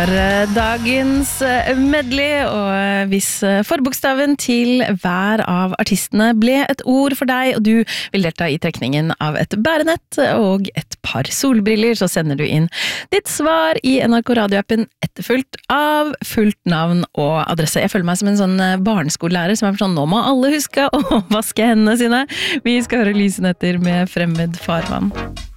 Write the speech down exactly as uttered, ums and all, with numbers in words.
var dagens medley, og hvis forbokstaven til hver av artistene ble et ord for deg, og du vil delta i trekningen av et bærenett og et par solbriller, så sender du inn ditt svar i N R K radioappen etterfulgt av fullt navn og adresse. Jeg føler meg som en sånn barneskolelærer som er sånn, nå må alle huske å vaske hendene sine. Vi skal høre Lysenetter med Fremmed farvann.